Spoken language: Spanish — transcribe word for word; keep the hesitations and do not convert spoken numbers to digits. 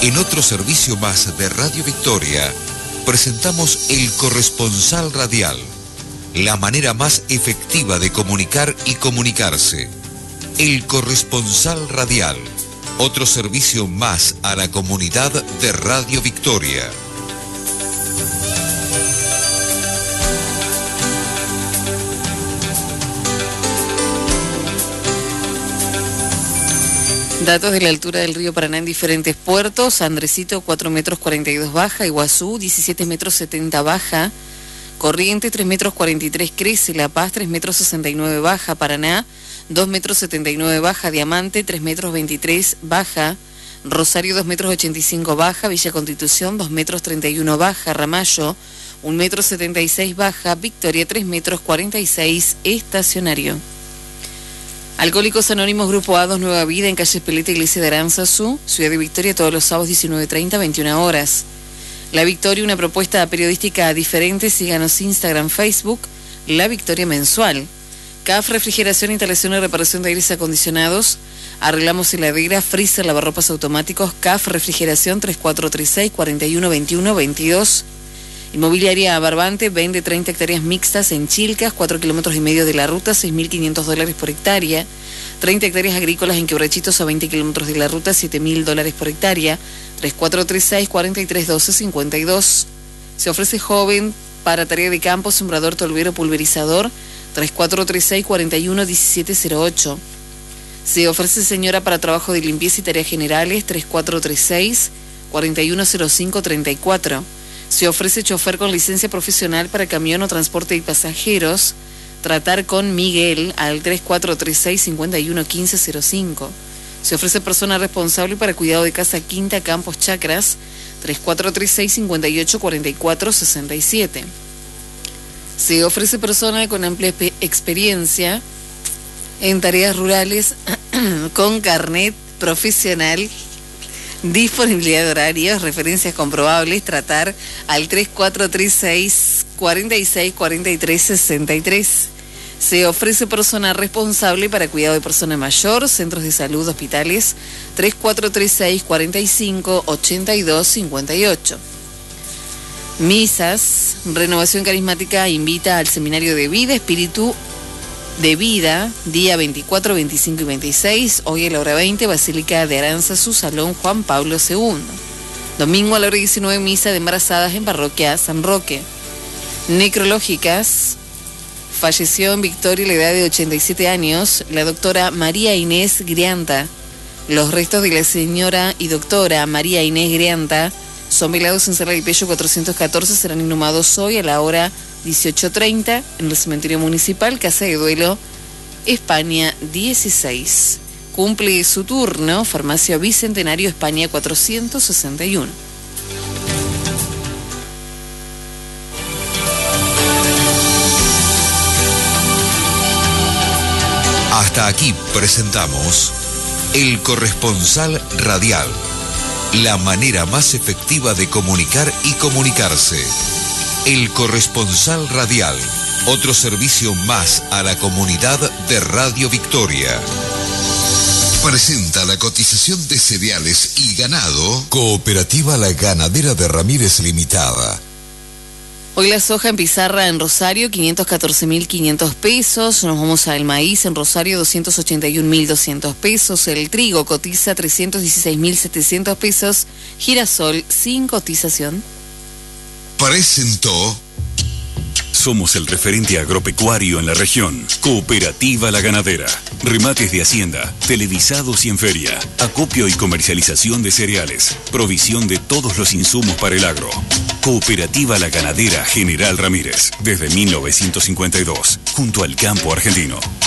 En otro servicio más de Radio Victoria, presentamos El Corresponsal Radial, la manera más efectiva de comunicar y comunicarse. El Corresponsal Radial, otro servicio más a la comunidad de Radio Victoria. Datos de la altura del río Paraná en diferentes puertos: Andresito cuatro metros cuarenta y dos baja, Iguazú diecisiete metros setenta baja, Corrientes tres metros cuarenta y tres crece, La Paz tres metros sesenta y nueve baja, Paraná dos metros setenta y nueve baja, Diamante tres metros veintitrés baja, Rosario dos metros ochenta y cinco baja, Villa Constitución dos metros treinta y uno baja, Ramallo un metro setenta y seis baja, Victoria tres metros cuarenta y seis estacionario. Alcohólicos Anónimos Grupo A dos Nueva Vida en calle Espeleta, Iglesia de Aranzazú, Ciudad de Victoria, todos los sábados diecinueve treinta, veintiuna horas. La Victoria, una propuesta periodística diferente. Síganos Instagram, Facebook, La Victoria Mensual. C A F Refrigeración, instalación y reparación de aires acondicionados. Arreglamos heladera, freezer, lavarropas automáticos. C A F Refrigeración tres cuatro tres seis, cuatro uno dos uno, veintidós. Inmobiliaria Barbante vende treinta hectáreas mixtas en Chilcas, cuatro kilómetros y medio de la ruta, seis mil quinientos dólares por hectárea. treinta hectáreas agrícolas en Quebrachitos a veinte kilómetros de la ruta, siete mil dólares por hectárea. tres cuatro tres seis, cuatro tres uno dos, cinco dos. Se ofrece joven para tarea de campo, sembrador, tolvero, pulverizador. tres cuatro tres seis, cuatro uno, uno siete cero ocho. Se ofrece señora para trabajo de limpieza y tareas generales. tres cuatro tres seis, cuatro uno cero cinco, treinta y cuatro. Se ofrece chofer con licencia profesional para camión o transporte de pasajeros. Tratar con Miguel al tres cuatro tres seis, cinco uno, uno cinco cero cinco. Se ofrece persona responsable para cuidado de casa, quinta, campos, chacras. tres cuatro tres seis, cinco ocho, cuatro cuatro seis siete. Se ofrece persona con amplia experiencia en tareas rurales con carnet profesional. Disponibilidad de horarios, referencias comprobables. Tratar al tres cuatro tres seis, cuatro seis, cuatro tres seis tres. Se ofrece persona responsable para cuidado de persona mayor, centros de salud, hospitales. tres cuatro tres seis, cuatro cinco, ocho dos cinco ocho. Misas, Renovación Carismática invita al Seminario de Vida, Espíritu de Vida, día veinticuatro, veinticinco y veintiséis, hoy a la hora veinte, Basílica de Aranzazú, Salón Juan Pablo segundo. Domingo a la hora diecinueve, misa de embarazadas en Parroquia San Roque. Necrológicas, falleció en Victoria a la edad de ochenta y siete años la doctora María Inés Grianta. Los restos de la señora y doctora María Inés Grianta son velados en Cerro del Pello cuatrocientos catorce, serán inhumados hoy a la hora dieciocho treinta en el cementerio municipal, Casa de Duelo, España dieciséis. Cumple su turno Farmacia Bicentenario, España cuatrocientos sesenta y uno. Hasta aquí presentamos El Corresponsal Radial, la manera más efectiva de comunicar y comunicarse. El Corresponsal Radial, otro servicio más a la comunidad de Radio Victoria. Presenta la cotización de cereales y ganado Cooperativa La Ganadera de Ramírez Limitada. Hoy la soja en pizarra en Rosario, quinientos catorce mil quinientos pesos. Nos vamos al maíz en Rosario, doscientos ochenta y un mil doscientos pesos. El trigo cotiza trescientos dieciséis mil setecientos pesos. Girasol sin cotización. Presentó. Somos el referente agropecuario en la región. Cooperativa La Ganadera. Remates de hacienda, televisados y en feria. Acopio y comercialización de cereales. Provisión de todos los insumos para el agro. Cooperativa La Ganadera General Ramírez. Desde mil novecientos cincuenta y dos. Junto al campo argentino.